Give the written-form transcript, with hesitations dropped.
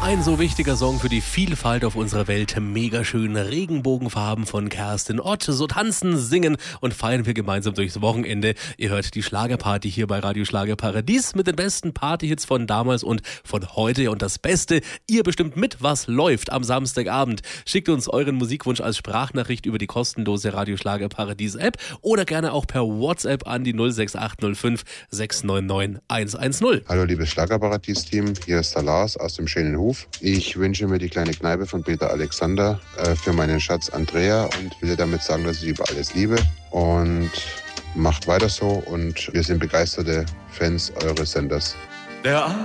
Ein so wichtiger Song für die Vielfalt auf unserer Welt. Mega schöne Regenbogenfarben von Kerstin Ott. So tanzen, singen und feiern wir gemeinsam durchs Wochenende. Ihr hört die Schlagerparty hier bei Radio Schlagerparadies mit den besten Partyhits von damals und von heute. Und das Beste, ihr bestimmt mit, was läuft am Samstagabend. Schickt uns euren Musikwunsch als Sprachnachricht über die kostenlose Radio Schlagerparadies App oder gerne auch per WhatsApp an die 06805 699 110. Hallo liebes Schlagerparadies-Team, hier ist der Lars aus dem schönen Hof. Ich wünsche mir die kleine Kneipe von Peter Alexander für meinen Schatz Andrea und will damit sagen, dass ich über alles liebe. Und macht weiter so und wir sind begeisterte Fans eures Senders.